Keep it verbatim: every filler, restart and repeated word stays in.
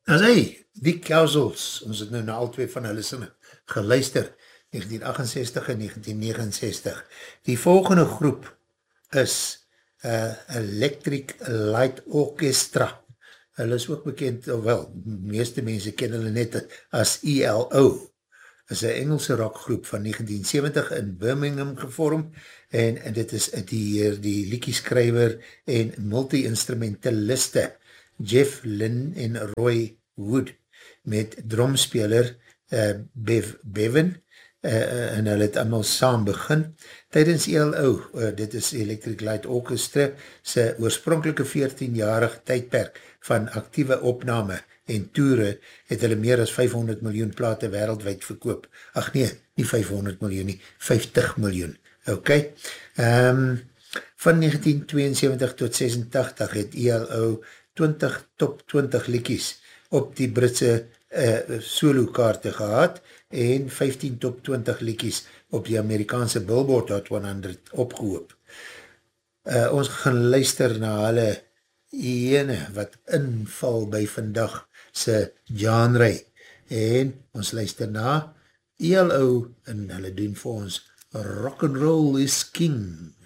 As hy, die Cowsills, ons het nou na al twee van hulle sinne geluister, negentien achtensestig en negentien negenenzestig. Die volgende groep is uh, Electric Light Orchestra. Hulle is ook bekend, wel, meeste mense ken hulle net as E L O. Is een Engelse rockgroep van negentien seventig in Birmingham gevorm en, en dit is die, die liedjeskrywer en multi-instrumentaliste Jeff Lynne en Roy Wood met drumspeler uh, Bev, Bevan uh, en hulle het allemaal saam begin. Tydens E L O, uh, dit is Electric Light Orchestra, sy oorspronkelike veertienjarige tydperk van actieve opname en toere het hulle meer as vyfhonderd miljoen plate wereldwijd verkoop. Ach nee, nie vyfhonderd miljoen nie, vyftig miljoen. Ok. Um, van negentien tweeënsewentig tot sesentachtig het E L O twintig top twintig liedjies op die Britse uh, solo kaarte gehad en vyftien top twintig liedjies op die Amerikaanse Billboard Hot honderd opgehoop. Uh, ons gaan luister na hulle ene wat inval by vandag sy genre en ons luister na E L O en hulle doen vir ons Rock and Roll is King.